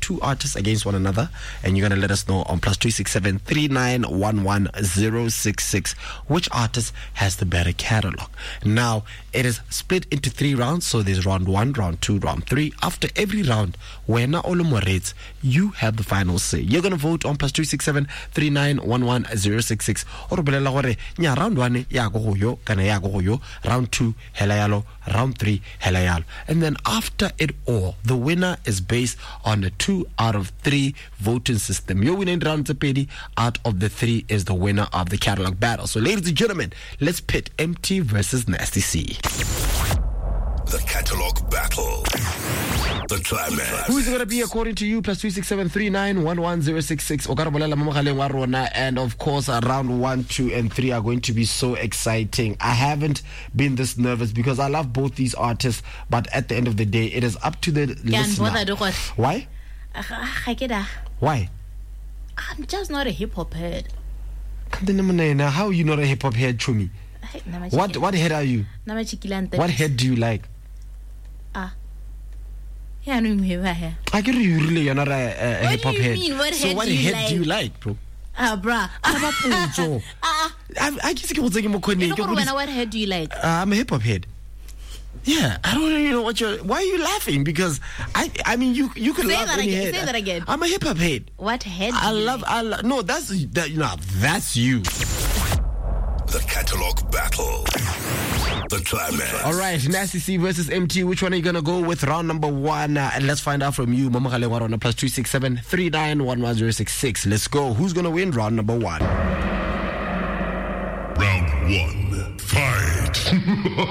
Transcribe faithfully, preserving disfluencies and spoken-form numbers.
two artists against one another, and you're going to let us know on plus two six seven three nine one one zero six six which artist has the better catalog. Now, it is split into three rounds, so there's round one, round two, round three. After every round, when Olomorates, you have the final say. You're going to vote on plus two six seven three nine one one zero six six. Or belela gore nya round one ya go go yo kana ya go go yo, round two hela yalo, round three hela yalo. And then after it all, the winner is based on a two out of three voting system. Your winning round pedi out of the three is the winner of the catalog battle. So ladies and gentlemen, let's pit Empty versus Nasty C. The catalog battle. The climax. Who's going to be according to you? Plus two six seven three nine one one zero six six. And of course, uh, round one, two, and three are going to be so exciting. I haven't been this nervous because I love both these artists, but at the end of the day, it is up to the listener. Why? Why? I'm just not a hip hop head. How are you not a hip hop head, Chumi? What what head are you? What head do you like? Ah. Yeah, no, here. I get you really you're not a, a, a hip hop head. Mean? What so head what do you head like? do you like, bro? Ah, bruh. Ah, I just keep saying more. What head do you like? Uh, I'm a hip hop head. Yeah, I don't really know what you're. Why are you laughing? Because I, I mean, you, you could say laugh that any again. head. Say that again. I'm a hip hop head. What head? I do you love. like? I love. No, that's that. You know, that's you. The catalog battle. The climax. All right, Nasty C versus M T. Which one are you gonna go with? Round number one, uh, and let's find out from you, Mama Kale on plus two six seven three nine one one zero six six. Let's go. Who's gonna win round number one? Round one. Fight.